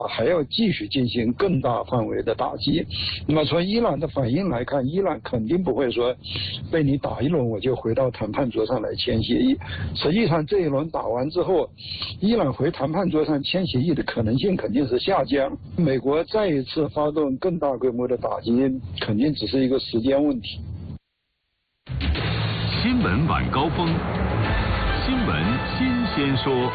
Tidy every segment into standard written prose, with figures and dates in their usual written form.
还要继续进行更大范围的打击。那么从伊朗的反应来看，伊朗肯定不会说被你打一轮我就回到谈判桌上来签协议。实际上这一轮打完之后，伊朗回谈判桌上签协议的可能性肯定是下降。美国再一次发动更大规模的打击，肯定只是一个时间问题。 新闻晚高峰，新闻新鲜说。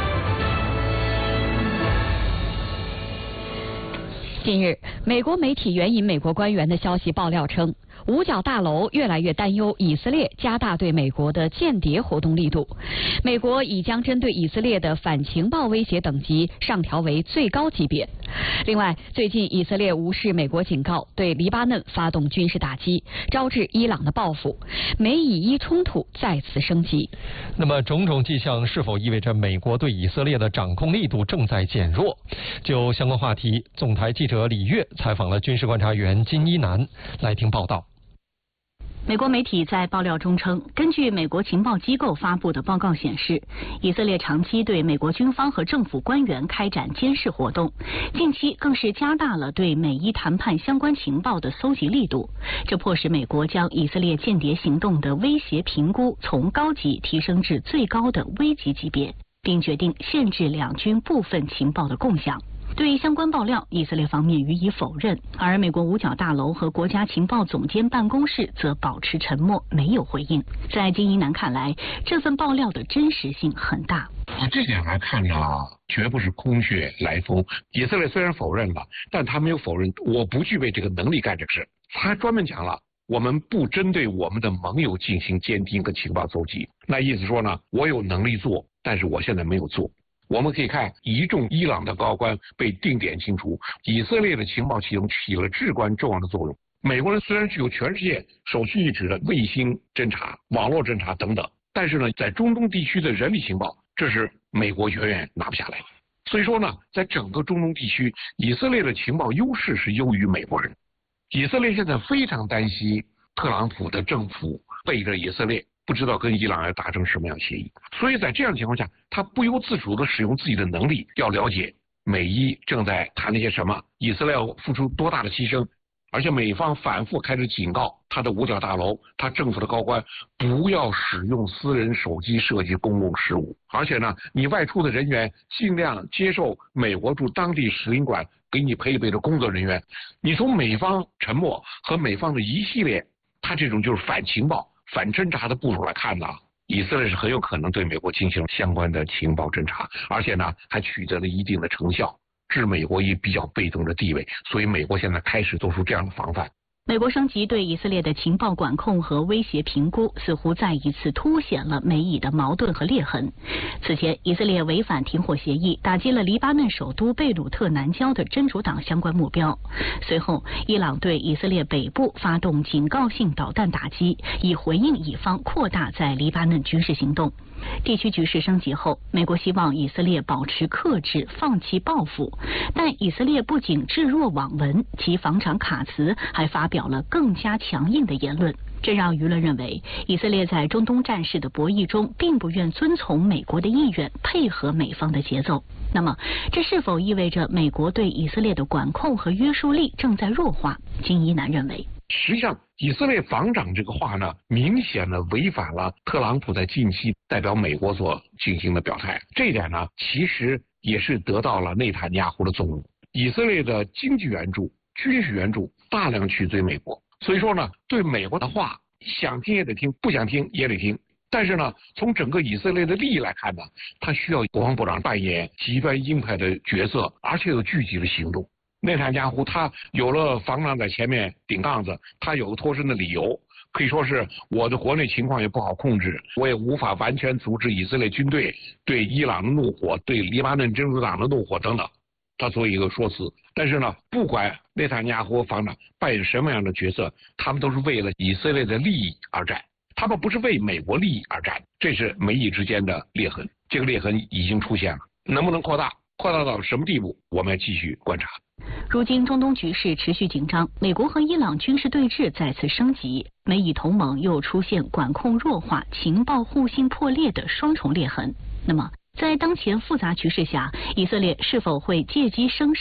近日，美国媒体援引美国官员的消息爆料称，五角大楼越来越担忧以色列加大对美国的间谍活动力度。美国已将针对以色列的反情报威胁等级上调为最高级别。另外，最近以色列无视美国警告，对黎巴嫩发动军事打击，招致伊朗的报复，美以伊冲突再次升级。 那么，种种迹象是否意味着美国对以色列的掌控力度正在减弱？就相关话题，总台记者李月采访了军事观察员金一南，来听报道。 美国媒体在爆料中称，根据美国情报机构发布的报告显示，以色列长期对美国军方和政府官员开展监视活动，近期更是加大了对美伊谈判相关情报的搜集力度。这迫使美国将以色列间谍行动的威胁评估从高级提升至最高的危级级别，并决定限制两军部分情报的共享。对相关爆料，以色列方面予以否认，而美国五角大楼和国家情报总监办公室则保持沉默，没有回应。在金一南看来，这份爆料的真实性很大。 这点来看呢，绝不是空穴来风。以色列虽然否认了，但他没有否认我不具备这个能力干这个事，他还专门讲了我们不针对我们的盟友进行监听和情报搜集。那意思说呢，我有能力做，但是我现在没有做。我们可以看一众伊朗的高官被定点清除，以色列的情报系统起了至关重要的作用。美国人虽然具有全世界首屈一指的卫星侦察、网络侦察等等，但是呢，在中东地区的人力情报，这是美国远远拿不下来的。所以说呢，在整个中东地区，以色列的情报优势是优于美国人。以色列现在非常担心特朗普的政府背着以色列，不知道跟伊朗要达成什么样协议，所以在这样的情况下，他不由自主地使用自己的能力，要了解美伊正在谈那些什么，以色列要付出多大的牺牲，而且美方反复开始警告他的五角大楼，他政府的高官不要使用私人手机涉及公共事务，而且呢，你外出的人员尽量接受美国驻当地使领馆给你配备的工作人员。你从美方沉默和美方的一系列他这种就是反情报、反侦察的部署来看呢，以色列是很有可能对美国进行相关的情报侦察，而且呢还取得了一定的成效，置美国以比较被动的地位，所以美国现在开始做出这样的防范。 美国升级对以色列的情报管控和威胁评估，似乎再一次凸显了美以的矛盾和裂痕。此前，以色列违反停火协议，打击了黎巴嫩首都贝鲁特南郊的真主党相关目标。随后，伊朗对以色列北部发动警告性导弹打击，以回应以方扩大在黎巴嫩军事行动。地区局势升级后，美国希望以色列保持克制，放弃报复。但以色列不仅置若罔闻，其防长卡茨还发表了更加强硬的言论，这让舆论认为以色列在中东战事的博弈中并不愿遵从美国的意愿，配合美方的节奏。那么，这是否意味着美国对以色列的管控和约束力正在弱化？金一南认为， 实际上，以色列防长这个话呢，明显的违反了特朗普在近期代表美国所进行的表态。这一点呢，其实也是得到了内塔尼亚胡的纵容。以色列的经济援助、军事援助大量取自于美国，所以说呢，对美国的话想听也得听，不想听也得听。但是呢，从整个以色列的利益来看呢，他需要国防部长扮演极端鹰派的角色，而且有具体的行动。内塔尼亚胡他有了防长在前面顶杠子，他有脱身的理由，可以说是我的国内情况也不好控制，我也无法完全阻止以色列军队对伊朗的怒火、对黎巴嫩真主党的怒火等等，他做一个说辞。但是呢，不管内塔尼亚胡防长扮演什么样的角色，他们都是为了以色列的利益而战，他们不是为美国利益而战，这是美以之间的裂痕，这个裂痕已经出现了，能不能扩大到什么地步，我们要继续观察。 如今中东局势持续紧张，美国和伊朗军事对峙再次升级，美以同盟又出现管控弱化、情报互信破裂的双重裂痕。那么，在当前复杂局势下，以色列是否会借机升